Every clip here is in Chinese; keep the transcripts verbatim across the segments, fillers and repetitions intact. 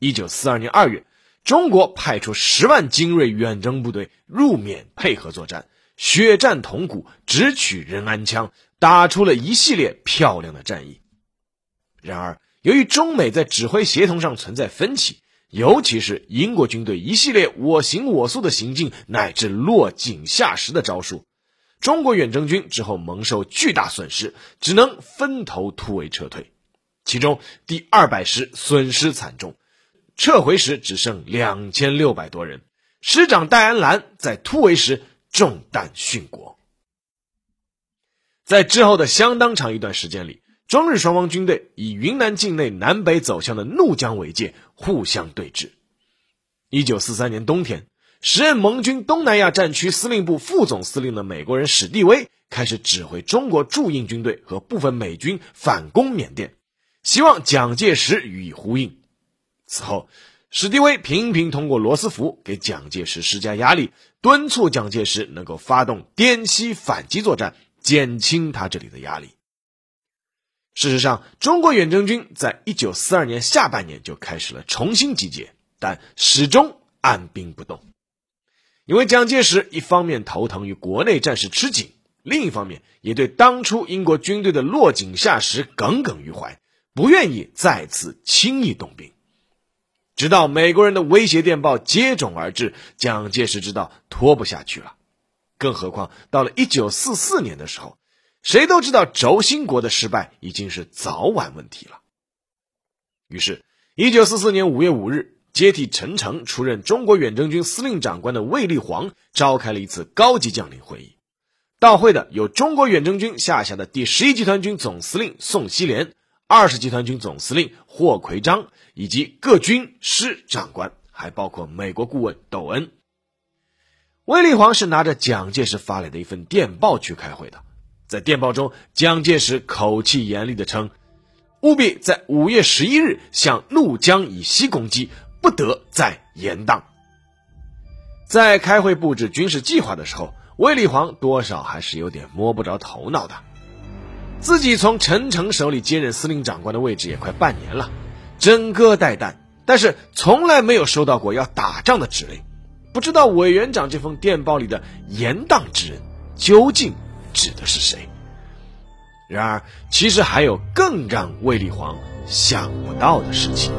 一九四二年二月，中国派出十万精锐远征部队入缅配合作战，血战铜鼓，直取仁安羌，打出了一系列漂亮的战役。然而，由于中美在指挥协同上存在分歧，尤其是英国军队一系列我行我素的行径乃至落井下石的招数，中国远征军之后蒙受巨大损失，只能分头突围撤退。其中第二百师损失惨重，撤回时只剩两千六百多人，师长戴安澜在突围时中弹殉国。在之后的相当长一段时间里，中日双方军队以云南境内南北走向的怒江为界，互相对峙。一九四三年冬天，时任盟军东南亚战区司令部副总司令的美国人史蒂威开始指挥中国驻印军队和部分美军反攻缅甸，希望蒋介石予以呼应。此后，史蒂威频频通过罗斯福给蒋介石施加压力，敦促蒋介石能够发动滇西反击作战，减轻他这里的压力。事实上，中国远征军在一九四二年下半年就开始了重新集结，但始终按兵不动。因为蒋介石一方面头疼于国内战事吃紧，另一方面也对当初英国军队的落井下石耿耿于怀，不愿意再次轻易动兵。直到美国人的威胁电报接踵而至，蒋介石知道拖不下去了。更何况到了一九四四年的时候，谁都知道轴心国的失败已经是早晚问题了。于是一九四四年五月五日，接替陈诚出任中国远征军司令长官的卫立煌召开了一次高级将领会议。到会的有中国远征军下辖的第十一集团军总司令宋希濂、二十集团军总司令霍奎章以及各军师长官，还包括美国顾问窦恩。卫立煌是拿着蒋介石发来的一份电报去开会的。在电报中，蒋介石口气严厉地称，务必在五月十一日向怒江以西攻击，不得再延宕。在开会布置军事计划的时候，卫立煌多少还是有点摸不着头脑的。自己从陈诚手里接任司令长官的位置也快半年了，枕戈待旦，但是从来没有收到过要打仗的指令。不知道委员长这封电报里的延宕之人究竟指的是谁？然而，其实还有更让卫立煌想不到的事情。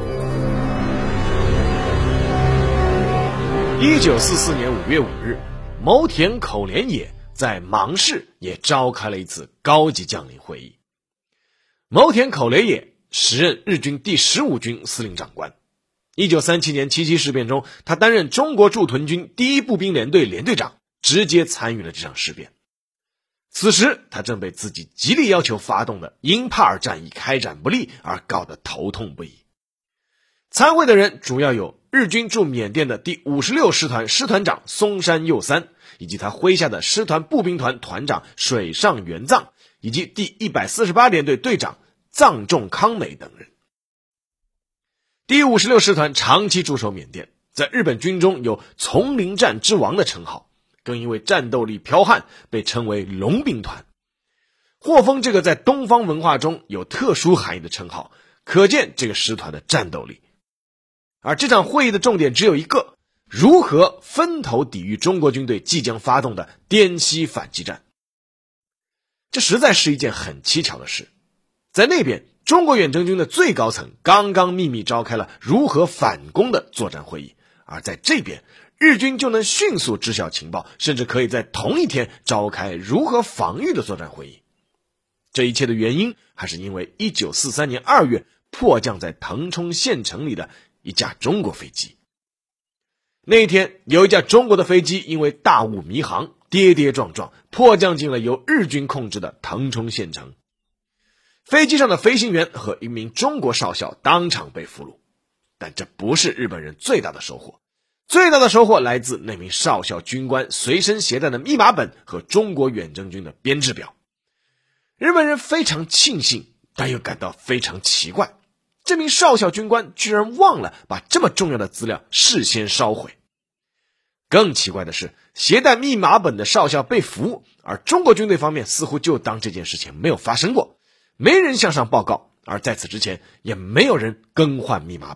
一九四四年五月五日，牟田口连野在芒市也召开了一次高级将领会议。牟田口连野时任日军第十五军司令长官。一九三七年七七事变中，他担任中国驻屯军第一步兵联队连队长，直接参与了这场事变。此时他正被自己极力要求发动的英帕尔战役开展不利而搞得头痛不已。参会的人主要有日军驻缅甸的第五十六师团师团长松山佑三，以及他麾下的师团步兵团团长水上元藏，以及第一百四十八联队队长藏仲康美等人。第五十六师团长期驻守缅甸，在日本军中有丛林战之王的称号，更因为战斗力剽悍被称为龙兵团。获封这个在东方文化中有特殊含义的称号，可见这个师团的战斗力。而这场会议的重点只有一个，如何分头抵御中国军队即将发动的滇西反击战。这实在是一件很蹊跷的事。在那边，中国远征军的最高层刚刚秘密召开了如何反攻的作战会议，而在这边，日军就能迅速知晓情报，甚至可以在同一天召开如何防御的作战会议。这一切的原因还是因为一九四三年二月迫降在腾冲县城里的一架中国飞机。那一天，有一架中国的飞机因为大雾迷航，跌跌撞撞迫降进了由日军控制的腾冲县城。飞机上的飞行员和一名中国少校当场被俘虏，但这不是日本人最大的收获。最大的收获来自那名少校军官随身携带的密码本和中国远征军的编制表。日本人非常庆幸，但又感到非常奇怪，这名少校军官居然忘了把这么重要的资料事先烧毁。更奇怪的是，携带密码本的少校被俘，而中国军队方面似乎就当这件事情没有发生过，没人向上报告，而在此之前也没有人更换密码。